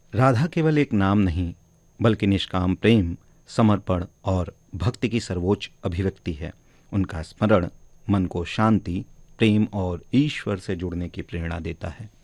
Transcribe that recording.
राधा केवल एक नाम नहीं, बल्कि निष्काम प्रेम, समर्पण और भक्ति की सर्वोच्च अभिव्यक्ति है। उनका स्मरण मन को शांति, प्रेम और ईश्वर से जुड़ने की प्रेरणा देता है।